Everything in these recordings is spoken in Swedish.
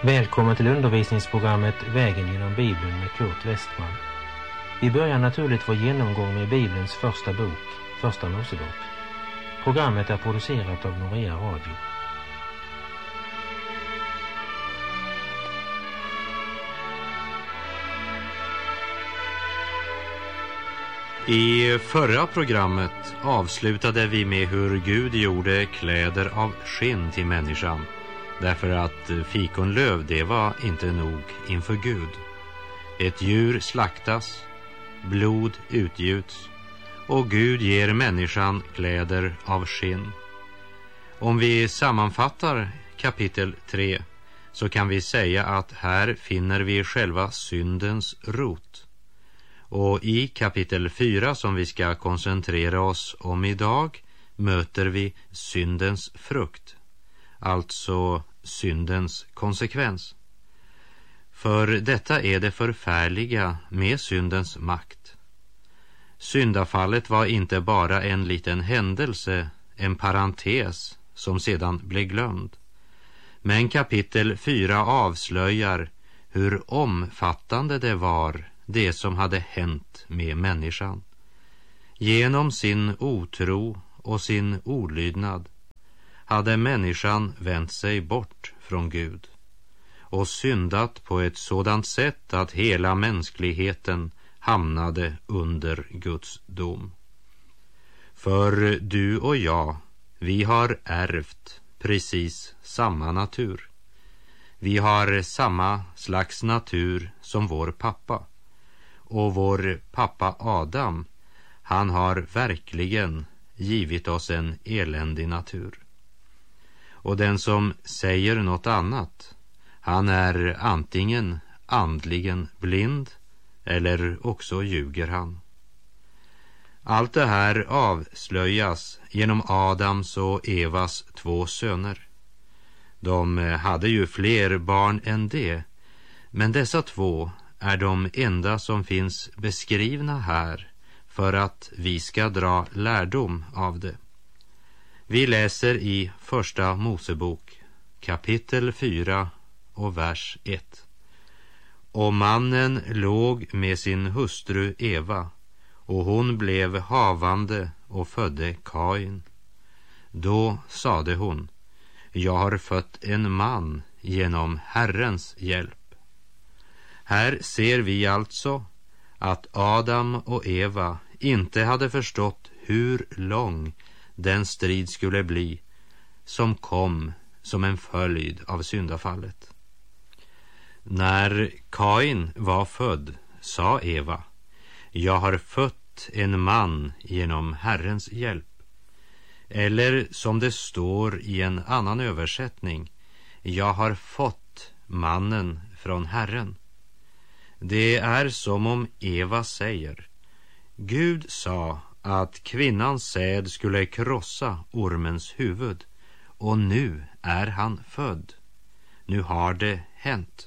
Välkommen till undervisningsprogrammet Vägen genom Bibeln med Kurt Westman. Vi börjar naturligt vår genomgång med Bibelns första bok, Första Mosebok. Programmet är producerat av Norea Radio. I förra programmet avslutade vi med hur Gud gjorde kläder av skinn till människan. Därför att fikonlöv, det var inte nog inför Gud. Ett djur slaktas, blod utgjuts och Gud ger människan kläder av skinn. Om vi sammanfattar kapitel 3 så kan vi säga att här finner vi själva syndens rot. Och i kapitel 4 som vi ska koncentrera oss om idag möter vi syndens frukt. Alltså syndens konsekvens. För detta är det förfärliga med syndens makt. Syndafallet var inte bara en liten händelse, en parentes som sedan blev glömd. Men kapitel 4 avslöjar hur omfattande det var, det som hade hänt med människan. Genom sin otro och sin olydnad hade människan vänt sig bort från Gud och syndat på ett sådant sätt att hela mänskligheten hamnade under Guds dom. För du och jag, vi har ärvt precis samma natur. Vi har samma slags natur som vår pappa. Och vår pappa Adam, han har verkligen givit oss en eländig natur. Och den som säger något annat, han är antingen andligen blind eller också ljuger han. Allt det här avslöjas genom Adams och Evas 2 söner. De hade ju fler barn än det, men dessa 2 är de enda som finns beskrivna här för att vi ska dra lärdom av det. Vi läser i Första Mosebok, kapitel 4 och vers 1. Och mannen låg med sin hustru Eva, och hon blev havande och födde Kain. Då sade hon, jag har fött en man genom Herrens hjälp. Här ser vi alltså att Adam och Eva inte hade förstått hur lång den strid skulle bli som kom som en följd av syndafallet. När Kain var född sa Eva, jag har fött en man genom Herrens hjälp. Eller som det står i en annan översättning, jag har fått mannen från Herren. Det är som om Eva säger, Gud sa att kvinnans säd skulle krossa ormens huvud, och nu är han född. Nu har det hänt.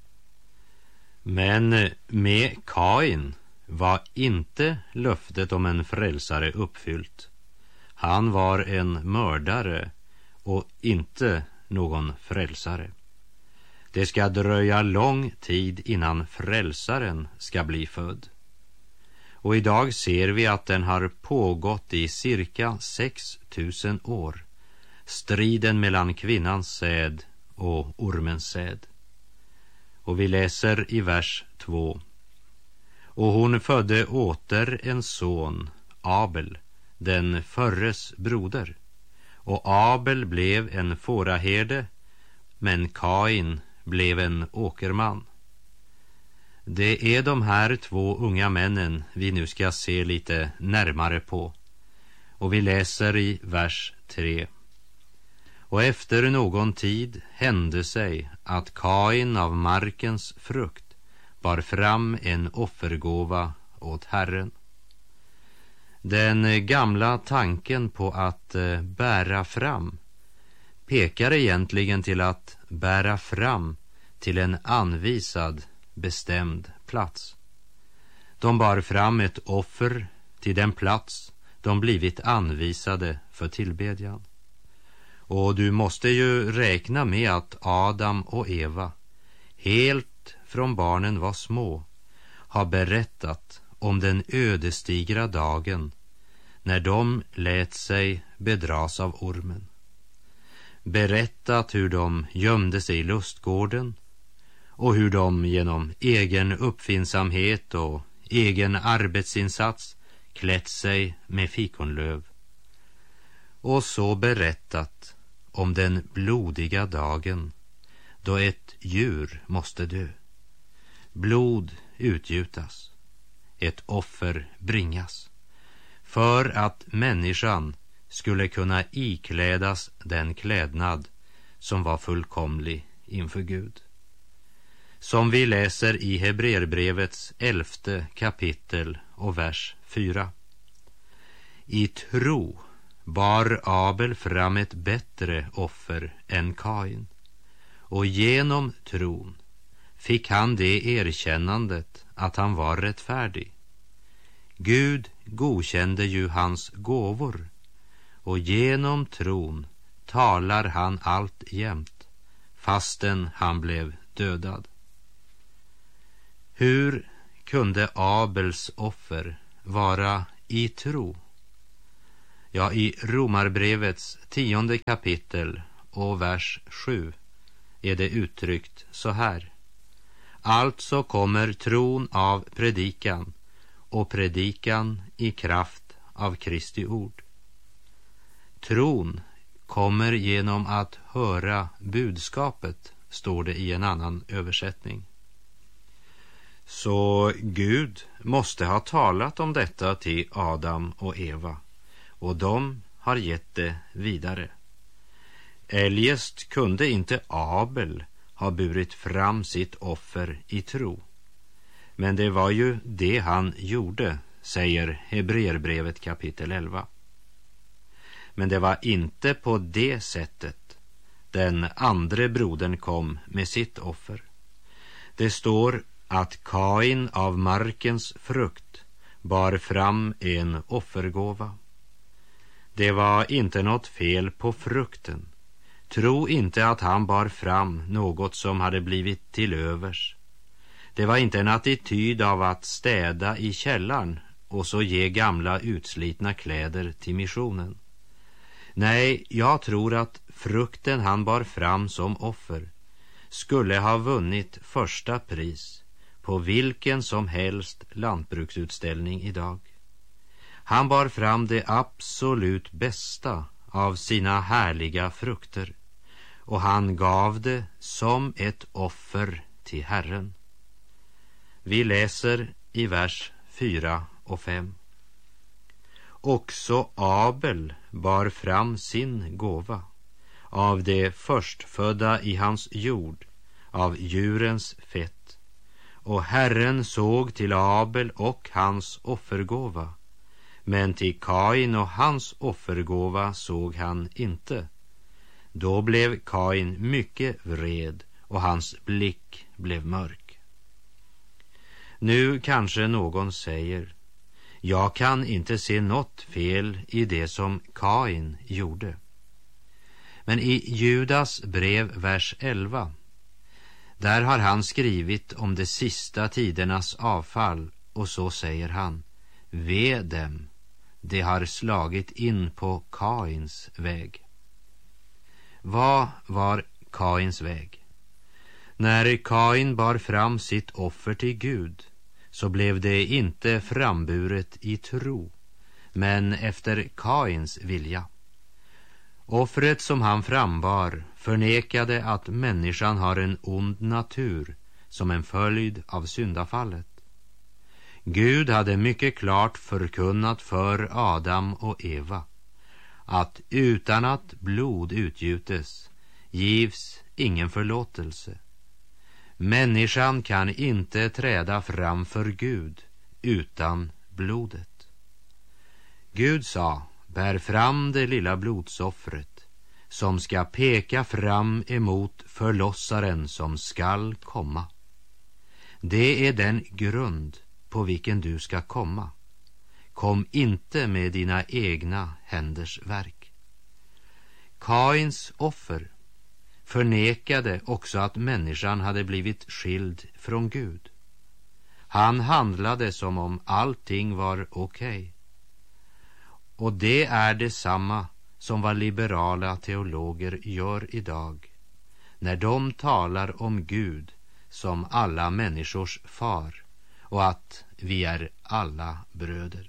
Men med Kain var inte löftet om en frälsare uppfyllt. Han var en mördare och inte någon frälsare. Det ska dröja lång tid innan frälsaren ska bli född. Och idag ser vi att den har pågått i cirka 6000 år. Striden mellan kvinnans säd och ormens säd. Och vi läser i vers 2. Och hon födde åter en son, Abel, den förres broder. Och Abel blev en fåraherde, men Kain blev en åkerman. Det är de här 2 unga männen vi nu ska se lite närmare på. Och vi läser i vers 3. Och efter någon tid hände sig att Kain av markens frukt bar fram en offergåva åt Herren. Den gamla tanken på att bära fram pekar egentligen till att bära fram till en anvisad, bestämd plats. De bar fram ett offer till den plats de blivit anvisade för tillbedjan. Och du måste ju räkna med att Adam och Eva helt från barnen var små, har berättat om den ödesdigra dagen när de lät sig bedras av ormen. Berättat hur de gömde sig i lustgården och hur de genom egen uppfinnsamhet och egen arbetsinsats klätt sig med fikonlöv. Och så berättat om den blodiga dagen då ett djur måste dö. Blod utgjutas, ett offer bringas, för att människan skulle kunna iklädas den klädnad som var fullkomlig inför Gud. Som vi läser i Hebreerbrevets 11:e kapitel och vers 4. I tro bar Abel fram ett bättre offer än Kain, och genom tron fick han det erkännandet att han var rättfärdig. Gud godkände ju hans gåvor, och genom tron talar han alltjämt, fastän han blev dödad. Hur kunde Abels offer vara i tro? Ja, i Romarbrevets 10:e kapitel och vers 7 är det uttryckt så här: alltså kommer tron av predikan, och predikan i kraft av Kristi ord. Tron kommer genom att höra budskapet, står det i en annan översättning. Så Gud måste ha talat om detta till Adam och Eva, och de har gett det vidare. Eljest kunde inte Abel ha burit fram sitt offer i tro. Men det var ju det han gjorde, säger Hebreerbrevet kapitel 11. Men det var inte på det sättet den andre brodern kom med sitt offer. Det står att Kain av markens frukt bar fram en offergåva. Det var inte något fel på frukten. Tro inte att han bar fram något som hade blivit till övers. Det var inte en attityd av att städa i källaren och så ge gamla utslitna kläder till missionen. Nej, jag tror att frukten han bar fram som offer skulle ha vunnit första pris på vilken som helst lantbruksutställning idag. Han bar fram det absolut bästa av sina härliga frukter, och han gav det som ett offer till Herren. Vi läser i vers 4 och 5. Också Abel bar fram sin gåva av det förstfödda i hans jord, av djurens fett. Och Herren såg till Abel och hans offergåva, men till Kain och hans offergåva såg han inte. Då blev Kain mycket vred och hans blick blev mörk. Nu kanske någon säger: jag kan inte se något fel i det som Kain gjorde. Men i Judas brev vers 11, där har han skrivit om de sista tidernas avfall, och så säger han: ve dem, de har slagit in på Kains väg. Vad var Kains väg? När Kain bar fram sitt offer till Gud, så blev det inte framburet i tro, men efter Kains vilja. Offret som han frambar förnekade att människan har en ond natur som en följd av syndafallet. Gud hade mycket klart förkunnat för Adam och Eva att utan att blod utgjutes givs ingen förlåtelse. Människan kan inte träda fram för Gud utan blodet. Gud sa: bär fram det lilla blodsoffret som ska peka fram emot förlossaren som skall komma. Det är den grund på vilken du ska komma. Kom inte med dina egna händers verk. Kains offer förnekade också att människan hade blivit skild från Gud. Han handlade som om allting var okej. Och det är detsamma som vad liberala teologer gör idag, när de talar om Gud som alla människors far och att vi är alla bröder.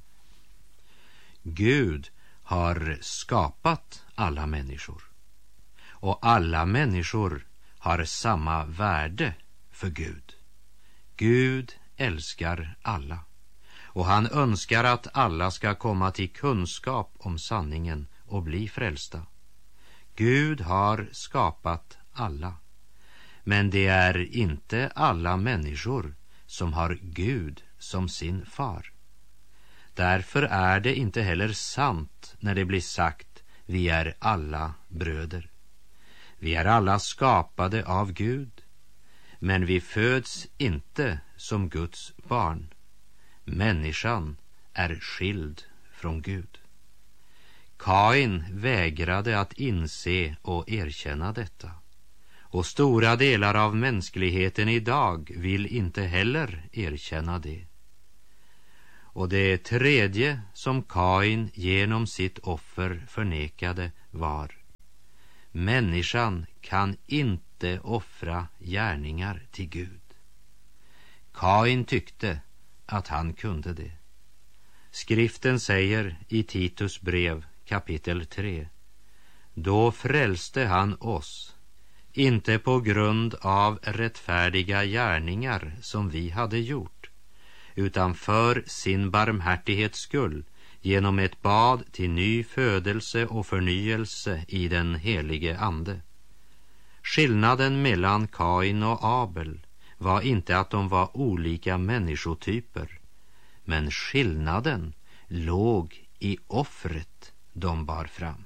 Gud har skapat alla människor, och alla människor har samma värde för Gud. Gud älskar alla, och han önskar att alla ska komma till kunskap om sanningen och bli frälsta. Gud har skapat alla, men det är inte alla människor som har Gud som sin far. Därför är det inte heller sant när det blir sagt vi är alla bröder. Vi är alla skapade av Gud, men vi föds inte som Guds barn. Människan är skild från Gud. Kain vägrade att inse och erkänna detta. Och stora delar av mänskligheten idag vill inte heller erkänna det. Och det tredje som Kain genom sitt offer förnekade var: människan kan inte offra gärningar till Gud. Kain tyckte att han kunde det. Skriften säger i Titus brev kapitel 3: då frälste han oss, inte på grund av rättfärdiga gärningar som vi hade gjort, utan för sin barmhärtighets skull, genom ett bad till ny födelse och förnyelse i den helige ande. Skillnaden mellan Kain och Abel var inte att de var olika människotyper, men skillnaden låg i offret de bar fram.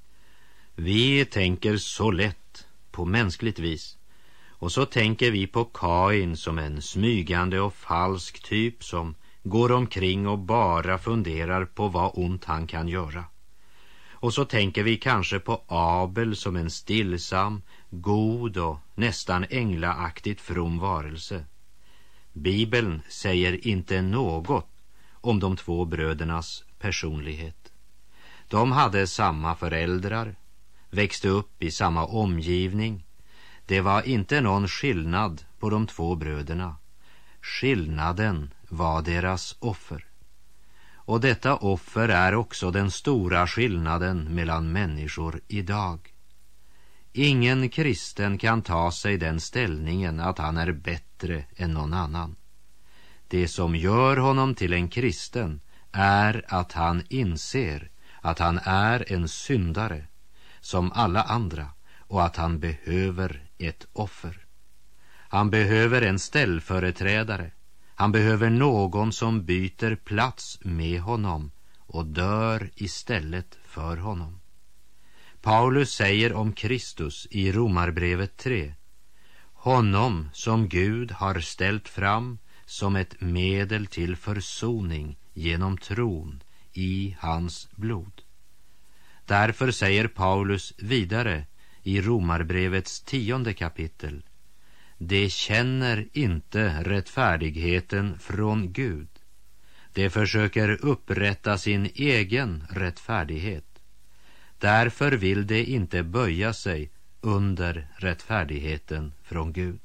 Vi tänker så lätt på mänskligt vis, och så tänker vi på Kain som en smygande och falsk typ som går omkring och bara funderar på vad ont han kan göra. Och så tänker vi kanske på Abel som en stillsam, god och nästan änglaaktigt from varelse. Bibeln säger inte något om de två brödernas personlighet. De hade samma föräldrar, växte upp i samma omgivning. Det var inte någon skillnad på de två bröderna. Skillnaden var deras offer. Och detta offer är också den stora skillnaden mellan människor idag. Ingen kristen kan ta sig den ställningen att han är bättre än någon annan. Det som gör honom till en kristen är att han inser att han är en syndare som alla andra och att han behöver ett offer. Han behöver en ställföreträdare. Han behöver någon som byter plats med honom och dör istället för honom. Paulus säger om Kristus i Romarbrevet 3: honom som Gud har ställt fram som ett medel till försoning genom tron i hans blod. Därför säger Paulus vidare i Romarbrevets 10:e kapitel: de känner inte rättfärdigheten från Gud. De försöker upprätta sin egen rättfärdighet. Därför vill de inte böja sig under rättfärdigheten från Gud.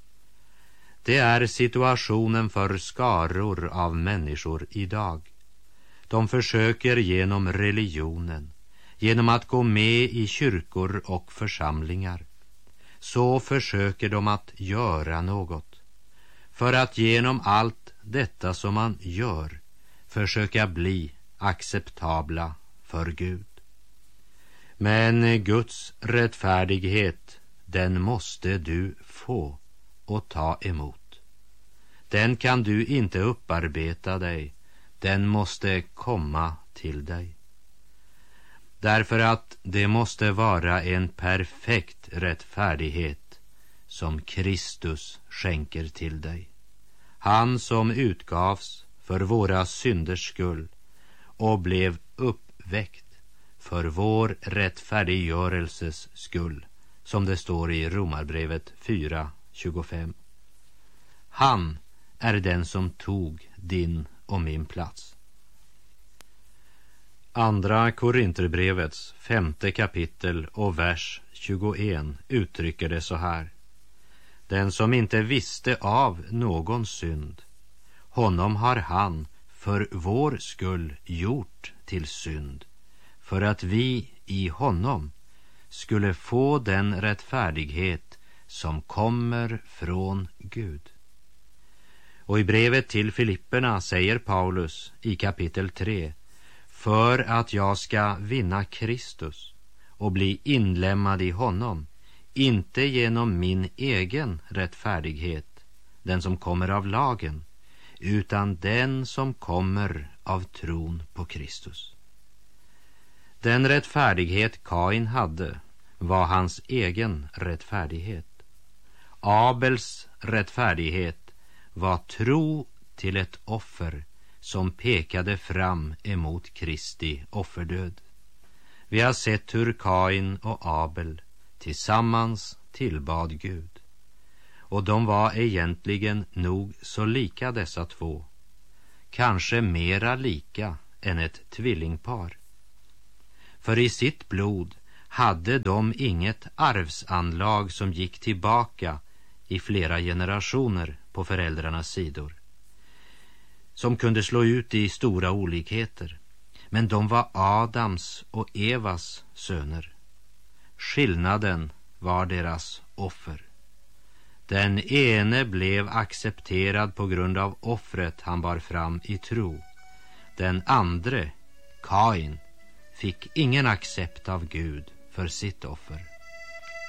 Det är situationen för skaror av människor idag. De försöker genom religionen, genom att gå med i kyrkor och församlingar, så försöker de att göra något för att genom allt detta som man gör försöka bli acceptabla för Gud. Men Guds rättfärdighet, den måste du få och ta emot. Den kan du inte upparbeta dig, den måste komma till dig. Därför att det måste vara en perfekt rättfärdighet som Kristus skänker till dig. Han som utgavs för våra synders skull och blev uppväckt för vår rättfärdiggörelses skull som det står i Romarbrevet 4:25. Han är den som tog din och min plats. Andra Korinterbrevets 5:e kapitel och vers 21 uttrycker det så här: den som inte visste av någon synd, honom har han för vår skull gjort till synd, för att vi i honom skulle få den rättfärdighet som kommer från Gud. Och i brevet till Filipperna säger Paulus i kapitel 3: för att jag ska vinna Kristus och bli inlämmad i honom, inte genom min egen rättfärdighet, den som kommer av lagen, utan den som kommer av tron på Kristus. Den rättfärdighet Kain hade var hans egen rättfärdighet. Abels rättfärdighet var tro till ett offer som pekade fram emot Kristi offerdöd. Vi har sett hur Kain och Abel tillsammans tillbad Gud. Och de var egentligen nog så lika dessa två. Kanske mera lika än ett tvillingpar. För i sitt blod hade de inget arvsanlag som gick tillbaka i flera generationer på föräldrarnas sidor, som kunde slå ut i stora olikheter. Men de var Adams och Evas söner. Skillnaden var deras offer. Den ene blev accepterad på grund av offret han bar fram i tro. Den andre, Kain, fick ingen accept av Gud för sitt offer.